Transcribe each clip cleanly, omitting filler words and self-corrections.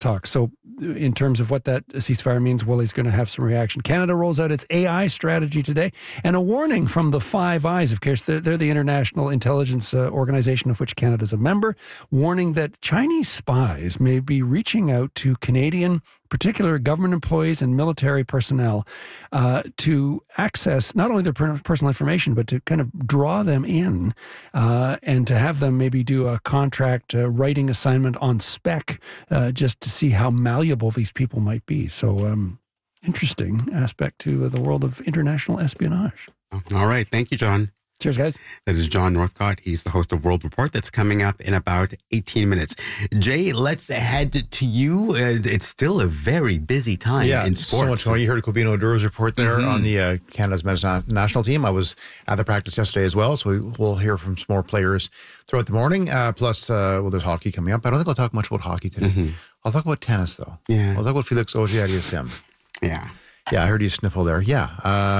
talks. So in terms of what that ceasefire means, Willie's going to have some reaction. Canada rolls out its AI strategy today, and a warning from the Five Eyes. Of course, they're the international intelligence organization of which Canada's a member, warning that Chinese spies may be reaching out to Canadian, particular government employees and military personnel to access not only their personal information, but to kind of draw them in and to have them maybe do a contract writing assignment on spec just to see how malleable these people might be. So interesting aspect to the world of international espionage. All right. Thank you, John. Cheers, guys. That is John Northcott. He's the host of World Report. That's coming up in about 18 minutes. Jay, let's head to you. It's still a very busy time in sports. So much fun. You heard Cobino Duro's report there on the Canada's men's national team. I was at the practice yesterday as well, so we'll hear from some more players throughout the morning. Plus, there's hockey coming up. I don't think I'll talk much about hockey today. I'll talk about tennis, though. Yeah. I'll talk about Felix Auger-Aliassime. Yeah. Yeah, I heard you sniffle there. Yeah.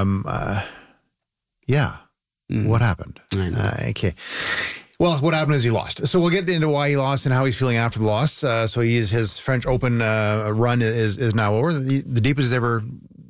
What happened? Okay. Well, what happened is he lost. So we'll get into why he lost and how he's feeling after the loss. So his French Open run is now over. The deepest he's ever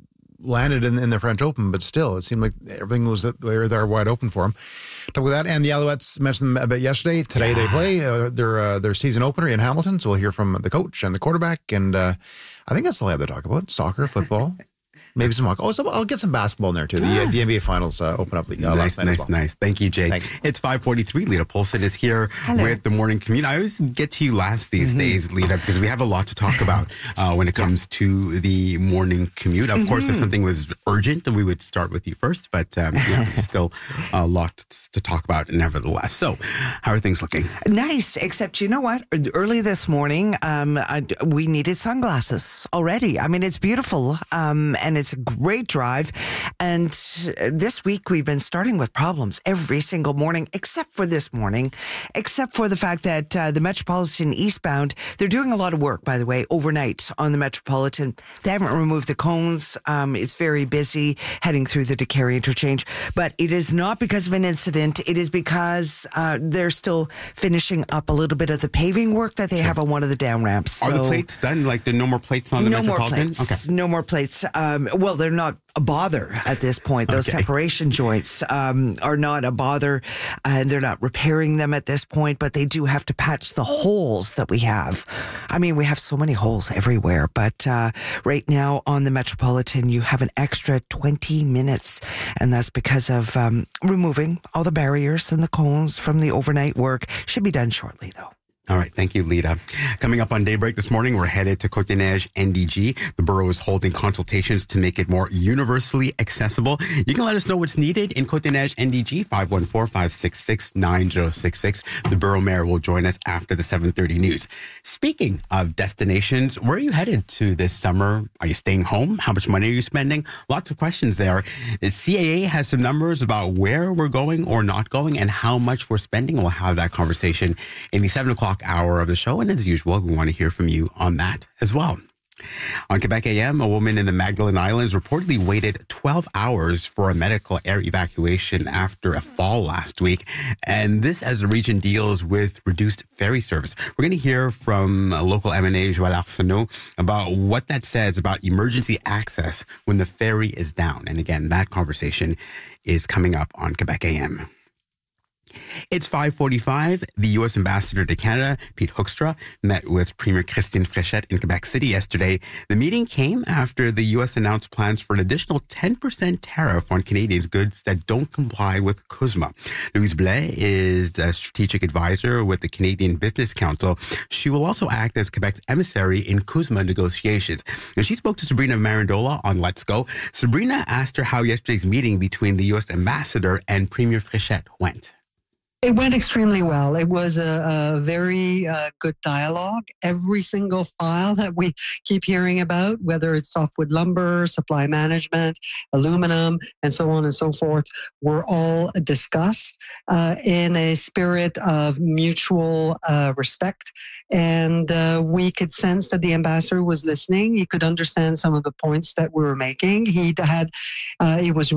landed in the French Open, but still, it seemed like everything was there wide open for him. Talk about that. And the Alouettes, mentioned them a bit yesterday. Today they play their season opener in Hamilton. So we'll hear from the coach and the quarterback. And I think that's all I have to talk about. Soccer, football. Maybe some hockey. So I'll get some basketball in there, too. The NBA Finals open up last night as well. Nice. Thank you, Jay. Thanks. It's 5:43. Lita Polson is here with the Morning Commute. I always get to you last these days, Lita, because we have a lot to talk about when it comes to the Morning Commute. Of course, if something was urgent, then we would start with you first. But there's still a lot to talk about nevertheless. So how are things looking? Nice, except you know what? Early this morning, we needed sunglasses already. I mean, it's beautiful, and it's a great drive. And this week we've been starting with problems every single morning, except for this morning, except for the fact that the Metropolitan eastbound, they're doing a lot of work, by the way, overnight on the Metropolitan. They haven't removed the cones. It's very busy heading through the DeCary interchange. But it is not because of an incident. It is because they're still finishing up a little bit of the paving work that they have on one of the down ramps. So, are the plates done? Like no more plates on the Metropolitan? No more plates. Okay. No more plates. Well, they're not a bother at this point. Those separation joints are not a bother, and they're not repairing them at this point, but they do have to patch the holes that we have. I mean, we have so many holes everywhere, but right now on the Metropolitan, you have an extra 20 minutes, and that's because of removing all the barriers and the cones from the overnight work. Should be done shortly, though. All right. Thank you, Lita. Coming up on Daybreak this morning, we're headed to Côte-des-Neiges NDG. The borough is holding consultations to make it more universally accessible. You can let us know what's needed in Côte-des-Neiges NDG, 514-566-9066. The borough mayor will join us after the 7:30 news. Speaking of destinations, where are you headed to this summer? Are you staying home? How much money are you spending? Lots of questions there. CAA has some numbers about where we're going or not going and how much we're spending. We'll have that conversation in the 7 o'clock hour of the show. And as usual, we want to hear from you on that as well. On Quebec AM, a woman in the Magdalen Islands reportedly waited 12 hours for a medical air evacuation after a fall last week. And this as the region deals with reduced ferry service. We're going to hear from local MNA Joël Arsenault about what that says about emergency access when the ferry is down. And again, that conversation is coming up on Quebec AM. It's 5:45. The U.S. Ambassador to Canada, Pete Hoekstra, met with Premier Christine Fréchette in Quebec City yesterday. The meeting came after the U.S. announced plans for an additional 10% tariff on Canadian goods that don't comply with CUSMA. Louise Blais is a strategic advisor with the Canadian Business Council. She will also act as Quebec's emissary in CUSMA negotiations. And she spoke to Sabrina Marandola on Let's Go. Sabrina asked her how yesterday's meeting between the U.S. Ambassador and Premier Fréchette went. It went extremely well. It was a very good dialogue. Every single file that we keep hearing about, whether it's softwood lumber, supply management, aluminum, and so on and so forth, were all discussed in a spirit of mutual respect. And we could sense that the ambassador was listening. He could understand some of the points that we were making. He was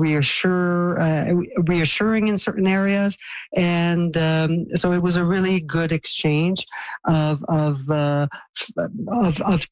reassuring in certain areas. And so it was a really good exchange of